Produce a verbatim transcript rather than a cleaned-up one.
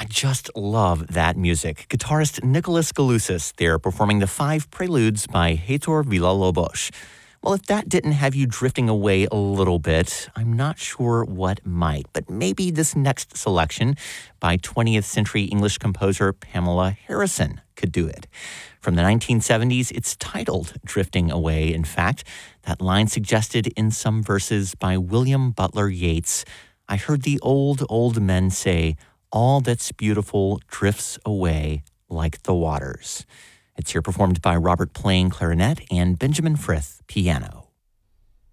I just love that music. Guitarist Nicholas Galusis there performing the five preludes by Heitor Villa-Lobos. Well, if that didn't have you drifting away a little bit, I'm not sure what might. But maybe this next selection by twentieth century English composer Pamela Harrison could do it. From the nineteen seventies, it's titled Drifting Away, in fact. That line suggested in some verses by William Butler Yeats. I heard the old, old men say, all that's beautiful drifts away like the waters. It's here performed by Robert Plain clarinet and Benjamin Frith piano.